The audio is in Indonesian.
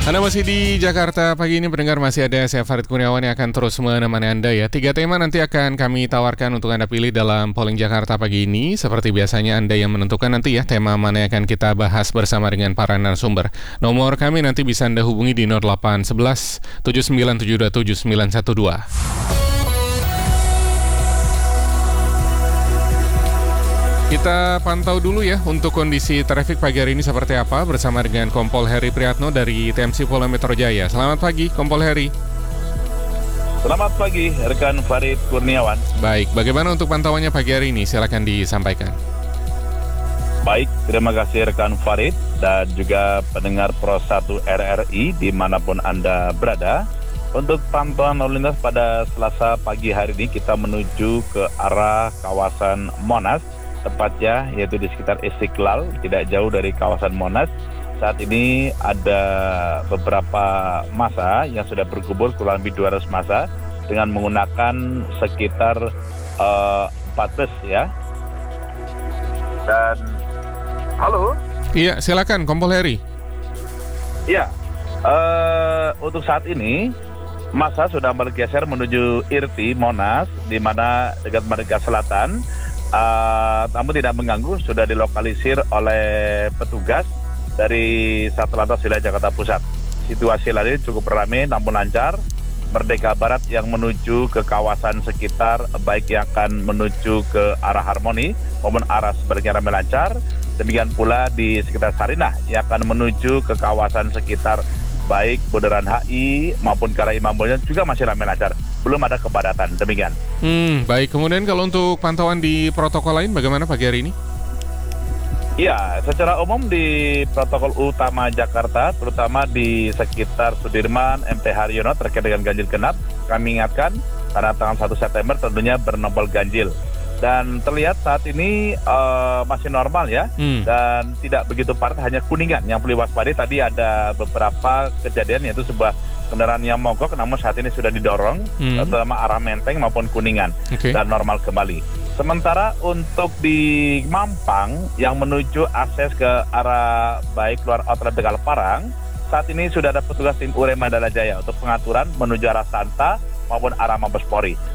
Anda masih di Jakarta pagi ini, pendengar, masih ada saya Farid Kurniawan yang akan terus menemani Anda ya. 3 tema nanti akan kami tawarkan untuk Anda pilih dalam polling Jakarta pagi ini. Seperti biasanya Anda yang menentukan nanti ya tema mana yang akan kita bahas bersama dengan para narasumber. Nomor kami nanti bisa Anda hubungi di 0811 7972 7912. Kita pantau dulu ya untuk kondisi trafik pagi hari ini seperti apa bersama dengan Kompol Heri Priyatno dari TMC Polda Metro Jaya. Selamat pagi, Kompol Heri. Selamat pagi, rekan Farid Kurniawan. Baik, bagaimana untuk pantauannya pagi hari ini? Silakan disampaikan. Baik, terima kasih rekan Farid dan juga pendengar Pro 1 RRI dimanapun Anda berada. Untuk pantauan lalu lintas pada Selasa pagi hari ini kita menuju ke arah kawasan Monas, tepatnya yaitu di sekitar Istiqlal, tidak jauh dari kawasan Monas. Saat ini ada beberapa massa yang sudah berkumpul, kurang lebih 200 massa dengan menggunakan sekitar 4 bus ya. Dan halo? Iya, silakan Kompol Heri. Iya, untuk saat ini massa sudah bergeser menuju Irti Monas, di mana dekat Merdeka Selatan. Namun tidak mengganggu, sudah dilokalisir oleh petugas dari Satlantas Wilayah Jakarta Pusat. Situasi lalu cukup ramai namun lancar. Merdeka Barat yang menuju ke kawasan sekitar, baik yang akan menuju ke arah Harmoni maupun arah sebaliknya ramai lancar. Demikian pula di sekitar Sarinah yang akan menuju ke kawasan sekitar baik Bundaran HI maupun ke arah Imam Bonjol juga masih ramai lancar. Belum ada kepadatan, demikian. Baik, kemudian kalau untuk pantauan di protokol lain bagaimana pagi hari ini? Ya, secara umum di protokol utama Jakarta, terutama di sekitar Sudirman, MT Haryono terkait dengan ganjil genap, kami ingatkan karena tanggal 1 September tentunya bernombol ganjil. Dan terlihat saat ini masih normal ya, dan tidak begitu parah, hanya Kuningan yang perlu waspadai. Tadi ada beberapa kejadian, yaitu sebuah kendaraan yang mogok, namun saat ini sudah didorong, terutama arah Menteng maupun Kuningan, dan normal kembali. Sementara untuk di Mampang yang menuju akses ke arah baik keluar outlet Tegal Parang, saat ini sudah ada petugas tim URE Mandala Jaya untuk pengaturan menuju arah Santa maupun arah Mabespori.